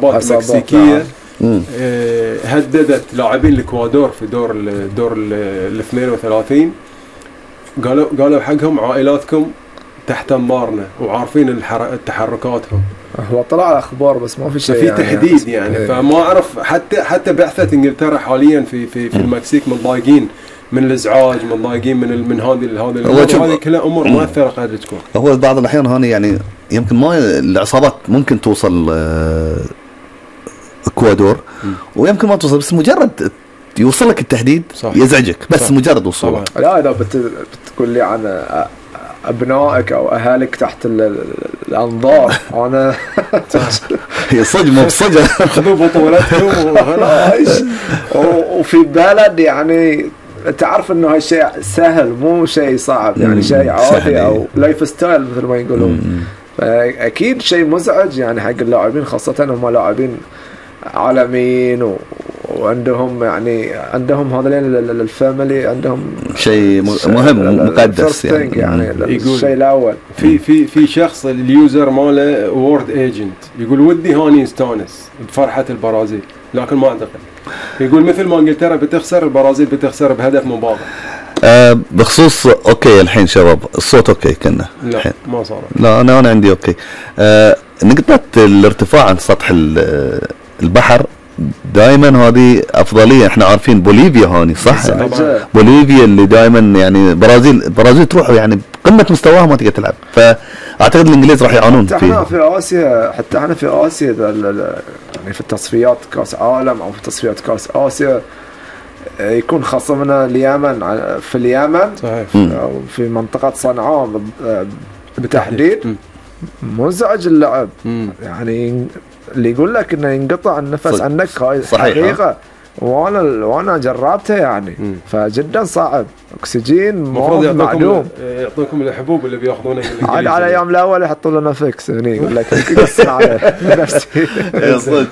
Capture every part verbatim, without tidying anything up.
عصابات مكسيكيه آه هددت لاعبين الاكوادور في دور الدور ال اثنين وثلاثين، قالوا قالوا حقهم عائلاتكم تحت انظارنا وعارفين التحركاتهم. هو طلع على اخبار بس ما في شيء في يعني تحديد يعني, يعني فما اعرف. حتى حتى بعثه انجلترا حاليا في في في المكسيك متضايقين من الازعاج، متضايقين من من هذه هذه هذه كلها امور مؤثره قاعده تكون. هو بعض الاحيان هون يعني يمكن ما العصابات ممكن توصل اكوادور ويمكن ما توصل، بس مجرد يوصل لك التهديد صح. يزعجك بس صح. مجرد وصوله. لا اذا بت... بتقول لي عن ابنائك او اهاليك تحت الانظار انا هي صدق مو بصدق خذوا بطولتهم وفي بلد يعني تعرف انه هالشيء سهل مو شيء صعب يعني شيء عادي او لايف ستايل مثل ما يقولون. فاكيد شيء مزعج يعني حق اللاعبين، خاصه هم لاعبين عالميين و... وعندهم يعني عندهم هذولين الفاميلي عندهم شيء مهم مقدس يعني, يعني الشيء الاول. في في في شخص اليوزر ماله وورد ايجنت يقول ودي هاني يستانس بفرحه البرازيل لكن ما اعتقد. يقول مثل ما انجلترا بتخسر البرازيل بتخسر بهدف مباغت. أه بخصوص اوكي الحين شباب الصوت اوكي كنا لا الحين. ما صار. لا انا انا عندي اوكي. أه نقطه الارتفاع عن سطح البحر دائما هذه افضليه. احنا عارفين بوليفيا هوني صح؟ بوليفيا اللي دائما يعني برازيل برازيل تروح يعني قمه مستواها ما تقدر تلعب، فاعتقد الانجليز راح يعانون فيه. حتى احنا في اسيا حتى احنا في اسيا يعني في التصفيات كاس عالم او في تصفيات كاس اسيا يكون خصمنا اليمن في اليمن صحيح. او في منطقه صنعاء بالتحديد مزعج اللعب يعني اللي يقول لك انه ينقطع النفس عنك حقيقه. وانا وانا جربتها يعني مم. فجدا صعب. اكسجين مو معلوم. يعطوكم الحبوب اللي بياخذونها على على ايام الاول يحطوا لنا فيكس يعني يقول لك يقصر على نفسي صدق.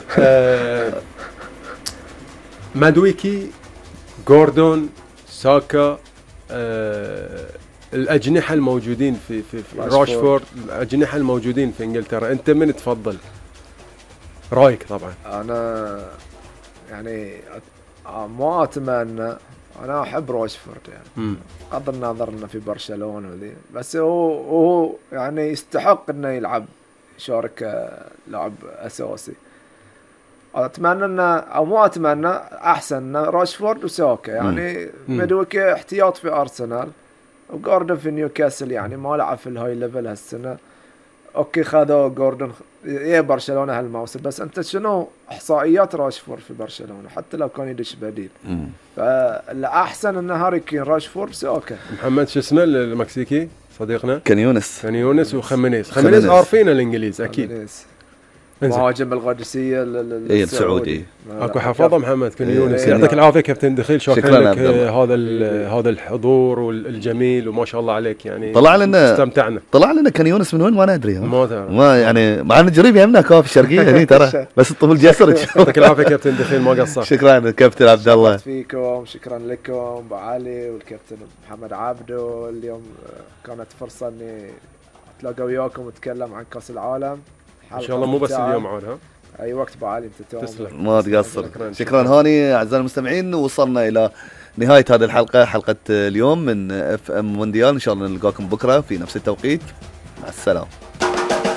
مادويكي، جوردون، ساكا، آه الاجنحه الموجودين في في, في راشفورد، الاجنحه الموجودين في انجلترا، انت من تفضل؟ رايك طبعا. انا يعني ما اتمنى، انا احب راشفورد يعني بغض النظر انه في برشلونه وذي، بس هو هو يعني يستحق انه يلعب يشارك لاعب اساسي. اتمنى انه او مو اتمنى احسن انه راشفورد وساكا يعني مدوكي احتياط في ارسنال وجوردن في نيوكاسل يعني ما لعب في الهاي ليفل هالسنه. اوكي خذوا جوردن يا برشلونه هالموسم، بس انت شنو احصائيات راشفورد في برشلونه حتى لو كان يدش بديل؟ فالاحسن ان هاري كين راشفورد ساكا. محمد شو اسمه المكسيكي صديقنا؟ كانيونس. كانيونس وخمينيز. خمينيز عارفين الانجليز اكيد. خمينيز. مهاجم القادسيه السعودي. اكو حفاظه محمد كانيونس. يعطيك العافيه كابتن دخيل، شكرا لك هذا هذا الحضور الجميل وما شاء الله عليك يعني. طلع لنا استمتعنا. طلع لنا كانيونس من وين ما ندري. ما تعرف ما يعني مع ان قريب يمنا كوف الشرقيه هني ترى بس الطفل جسر. يعطيك العافيه كابتن دخيل ما قصرت. شكرا كابتن عبد الله. فيكم شكرا لكم ابو علي والكابتن محمد عبده. اليوم كانت فرصه اني اتلاقى وياكم ونتكلم عن كاس العالم ان شاء الله. مو بس اليوم عاد ها اي وقت بعالي انت تسلم ما تقصر. شكرا, شكرا هاني. اعزائي المستمعين وصلنا الى نهايه هذه الحلقه، حلقه اليوم من اف ام مونديال. ان شاء الله نلقاكم بكره في نفس التوقيت. مع السلامه.